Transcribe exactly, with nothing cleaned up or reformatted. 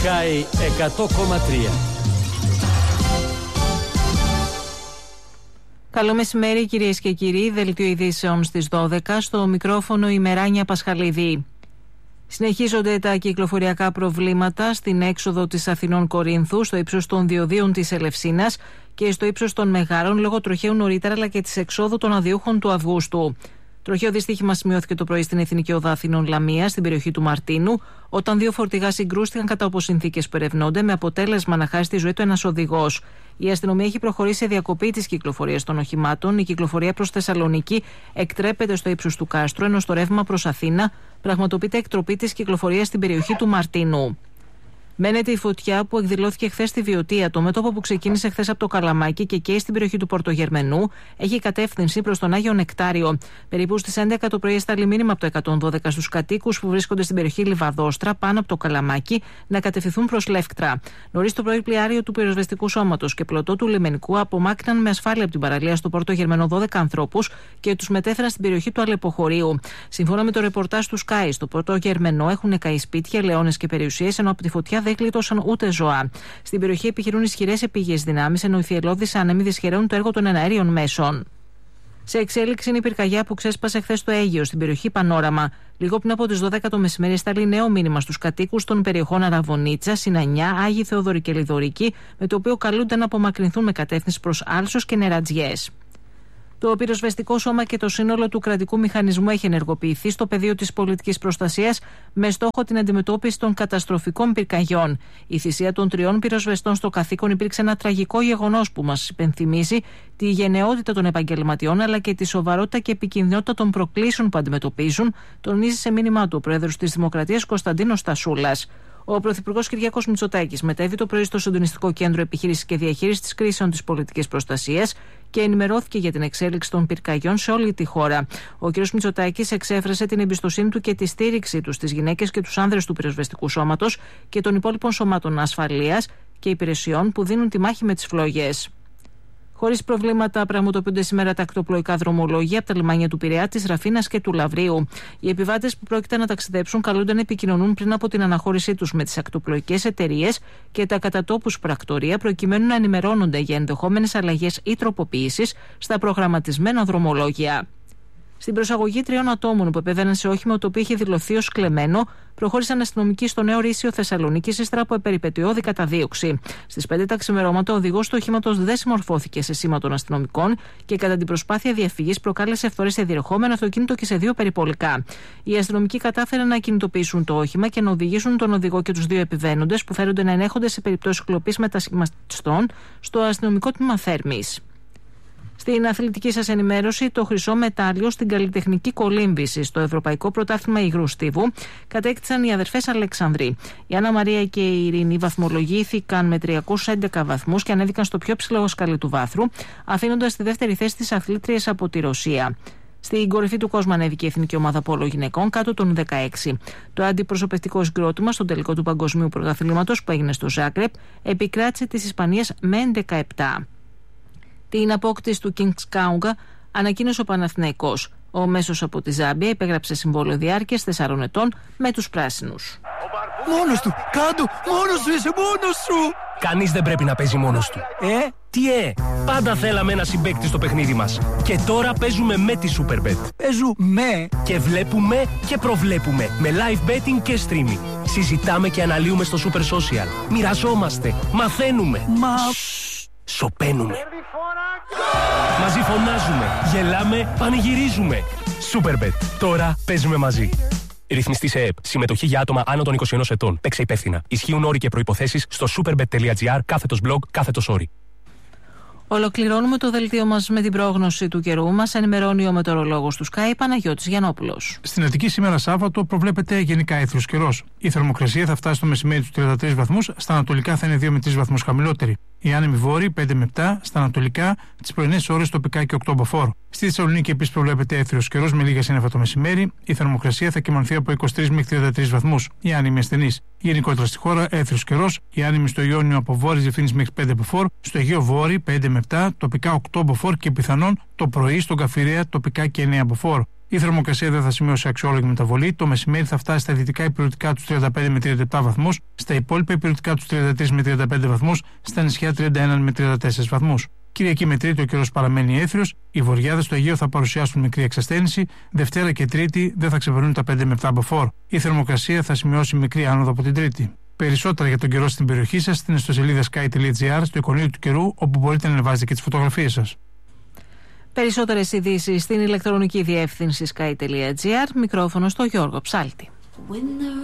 Sky εκατό κόμμα τρία. Καλό μεσημέρι κυρίες και κύριοι, δελτίο ειδήσεων στις δώδεκα, στο μικρόφωνο η Μεράνια Πασχαλίδη. Συνεχίζονται τα κυκλοφοριακά προβλήματα στην έξοδο της Αθηνών Κορίνθου, στο ύψος των διοδίων της Ελευσίνας και στο ύψος των Μεγάρων, λόγω τροχαίου νωρίτερα αλλά και της εξόδου των αδειούχων του Αυγούστου. Τροχαίο δυστύχημα σημειώθηκε το πρωί στην Εθνική Οδό Αθηνών Λαμία, στην περιοχή του Μαρτίνου, όταν δύο φορτηγά συγκρούστηκαν κατά όπως συνθήκες που ερευνώνται, με αποτέλεσμα να χάσει τη ζωή του ένας οδηγός. Η αστυνομία έχει προχωρήσει σε διακοπή της κυκλοφορίας των οχημάτων. Η κυκλοφορία προς Θεσσαλονίκη εκτρέπεται στο ύψος του κάστρου, ενώ στο ρεύμα προς Αθήνα πραγματοποιείται εκτροπή της κυκλοφορίας στην περιοχή του Μαρτίνου. Μένεται η φωτιά που εκδηλώθηκε χθες στη Βιωτία. Το μέτωπο που ξεκίνησε χθες από το Καλαμάκι και καίει στην περιοχή του Πορτογερμενού έχει κατεύθυνση προς τον Άγιο Νεκτάριο. Περίπου στις έντεκα το πρωί έσταλει μήνυμα από το εκατόν δώδεκα στους κατοίκους που βρίσκονται στην περιοχή Λιβαδόστρα, πάνω από το Καλαμάκι, να κατευθυνθούν προς Λεύκτρα. Νωρίς το πρωί, πλοιάριο του πυροσβεστικού σώματος και πλωτό του λιμενικού απομάκρυναν με ασφάλεια από την παραλία στο Πορτογερμενό δώδεκα ανθρώπους και τους μετέφεραν στην περιοχή του Αλεποχωρίου. Σύμφωνα με το ρεπορτάζ του Sky, στο Πορτογερμενό έχουν καεί σπίτια, ελαιώνες και περιουσίες, ενώ από τη φωτιά δεν γλίτωσαν ούτε ζώα. Στην περιοχή επιχειρούν ισχυρές επίγειες δυνάμεις, ενώ οι θυελλώδεις άνεμοι δυσχεραίνουν το έργο των εναέριων μέσων. Σε εξέλιξη είναι η πυρκαγιά που ξέσπασε χθες στο Αίγυο, στην περιοχή Πανόραμα. Λίγο πριν από τις δώδεκα το μεσημέρι, στάλει νέο μήνυμα στους κατοίκους των περιοχών Αραβωνίτσα, Συνανιά, Άγιοι Θεοδωρή και Λιδωρική, με το οποίο καλούνται να απομακρυνθούν με κατεύθυνση προς Άλσος και Νερατζιές. Το πυροσβεστικό σώμα και το σύνολο του κρατικού μηχανισμού έχει ενεργοποιηθεί στο πεδίο της πολιτικής προστασίας με στόχο την αντιμετώπιση των καταστροφικών πυρκαγιών. Η θυσία των τριών πυροσβεστών στο καθήκον υπήρξε ένα τραγικό γεγονός που μας υπενθυμίζει τη γενναιότητα των επαγγελματιών αλλά και τη σοβαρότητα και επικινδυνότητα των προκλήσεων που αντιμετωπίζουν, τονίζει σε μήνυμά του ο πρόεδρος της Δημοκρατίας Κωνσταντίνος Στασούλας. Ο Πρωθυπουργός Κυριάκος Μητσοτάκης μετέβη το πρωί στο Συντονιστικό Κέντρο Επιχείρησης και Διαχείρισης Κρίσεων της Πολιτικής Προστασίας και ενημερώθηκε για την εξέλιξη των πυρκαγιών σε όλη τη χώρα. Ο κ. Μητσοτάκης εξέφρασε την εμπιστοσύνη του και τη στήριξή του στις γυναίκες και τους άνδρες του πυροσβεστικού σώματος και των υπόλοιπων σωμάτων ασφαλείας και υπηρεσιών που δίνουν τη μάχη με τις φλόγες. Χωρίς προβλήματα πραγματοποιούνται σήμερα τα ακτοπλοϊκά δρομολόγια από τα λιμάνια του Πειραιά, της Ραφίνας και του Λαβρίου. Οι επιβάτες που πρόκειται να ταξιδέψουν καλούνται να επικοινωνούν πριν από την αναχώρησή τους με τις ακτοπλοϊκές εταιρείες και τα κατατόπους πρακτορεία, προκειμένου να ενημερώνονται για ενδεχόμενες αλλαγές ή τροποποιήσεις στα προγραμματισμένα δρομολόγια. Στην προσαγωγή τριών ατόμων που επέβαιναν σε όχημα το οποίο είχε δηλωθεί ως κλεμμένο, προχώρησαν αστυνομικοί στο Νέο Ρήσιο Θεσσαλονίκης ύστερα από περιπετειώδη καταδίωξη. Στις πέντε τα ξημερώματα, ο οδηγός του οχήματος δεν συμμορφώθηκε σε σήμα των αστυνομικών και κατά την προσπάθεια διαφυγής προκάλεσε φθορές σε διερχόμενο αυτοκίνητο και σε δύο περιπολικά. Οι αστυνομικοί κατάφεραν να κινητοποιήσουν το όχημα και να οδηγήσουν τον οδηγό και τους δύο επιβαίνοντες που φέρονται να ενέχονται σε περιπτώσεις κλοπής μετασχηματιστών στο αστυνομικό τμήμα Θέρμης. Στην αθλητική σας ενημέρωση, το χρυσό μετάλλιο στην καλλιτεχνική κολύμβηση στο Ευρωπαϊκό Πρωτάθλημα Υγρού Στίβου κατέκτησαν οι αδερφές Αλεξανδρή. Η Άννα Μαρία και η Ειρήνη βαθμολογήθηκαν με τριακόσιους έντεκα βαθμούς και ανέβηκαν στο πιο ψηλό σκαλί του βάθρου, αφήνοντας τη δεύτερη θέση τις αθλήτριες από τη Ρωσία. Στην κορυφή του κόσμου ανέβηκε η Εθνική Ομάδα Πόλο Γυναικών κάτω των δεκαέξι. Το αντιπροσωπευτικό συγκρότημα στον τελικό του Παγκοσμίου Πρωταθλήματος που έγινε στο Ζάγκρεπ επικράτησε της Ισπανίας με έντεκα επτά. Την απόκτηση του Kings Kaunga ανακοίνωσε ο Παναθηναϊκός. Ο μέσος από τη Ζάμπια υπέγραψε συμβόλαιο διάρκειας τεσσάρων ετών με τους πράσινους. Μόνος του! Κάντο! Μόνος σου είσαι! Μόνος σου! Κανείς δεν πρέπει να παίζει μόνος του. Ε? Τι ε! Πάντα θέλαμε ένα συμπαίκτη στο παιχνίδι μας. Και τώρα παίζουμε με τη Superbet. Παίζουμε! Και βλέπουμε και προβλέπουμε. Με live betting και streaming. Συζητάμε και αναλύουμε στο Super Social. Μοιραζόμαστε. Μαθαίνουμε. Μα... Σωπαίνουμε. Μαζί φωνάζουμε, γελάμε, πανηγυρίζουμε. Superbet. Τώρα παίζουμε μαζί. Ρυθμιστή σε ΕΕΠ. Συμμετοχή για άτομα άνω των είκοσι ενός ετών. Παίξε υπεύθυνα. Ισχύουν όροι και προϋποθέσεις στο superbet.gr κάθετος blog κάθετος όροι. Ολοκληρώνουμε το δελτίο μας με την πρόγνωση του καιρού. Μας ενημερώνει ο μετεωρολόγος του Sky, Παναγιώτης Γιαννόπουλος. Στην Αττική σήμερα Σάββατο προβλέπεται γενικά έθριος καιρός. Η θερμοκρασία θα φτάσει στο μεσημέρι του τριάντα τρεις βαθμούς, στα ανατολικά θα είναι δύο με τρεις βαθμούς χαμηλότερη. Οι άνεμοι βόρειοι πέντε με επτά, στα ανατολικά τις πρωινές ώρες τοπικά και οκτώ μποφόρ. Στη Θεσσαλονίκη επίσης προβλέπεται έθριος καιρός με λίγα σύννεφα το μεσημέρι. Η θερμοκρασία θα κυμανθεί από είκοσι τρεις μέχρι τριάντα τρεις βαθμούς. Οι άνεμοι ασθενείς. Γενικότερα στη χώρα έθριος καιρός. Οι άνεμοι στο Ιόνιο από βόρειες διευθύνσεις μέχρι πέντε μποφόρ. Στο Αιγαίο βόρειοι πέντε με επτά, τοπικά οκτώ μποφόρ και πιθανόν το πρωί στον Καφιρέα τοπικά και εννέα μποφόρ. Η θερμοκρασία δεν θα σημειώσει αξιόλογη μεταβολή. Το μεσημέρι θα φτάσει στα δυτικά υπηρετικά του τριάντα πέντε με τριάντα επτά βαθμούς, στα υπόλοιπα υπηρετικά του τριάντα τρία με τριάντα πέντε βαθμούς, στα νησιά τριάντα ένα με τριάντα τέσσερα βαθμούς. Κυριακή με Τρίτη ο καιρός παραμένει έθριος. Οι βορειάδες στο Αιγαίο θα παρουσιάσουν μικρή εξασθένηση. Δευτέρα και Τρίτη δεν θα ξεπερνούν τα πέντε με επτά μποφόρ. Η θερμοκρασία θα σημειώσει μικρή άνοδο από την Τρίτη. Περισσότερα για τον καιρό στην περιοχή σας στην ιστοσελίδα sky τελεία gr, στο εικονίδιο του καιρού, όπου μπορείτε να ανεβάζετε και τις φωτογραφίες σας. Περισσότερες ειδήσεις στην ηλεκτρονική διεύθυνση sky τελεία gr. Μικρόφωνο στο Γιώργο Ψάλτη.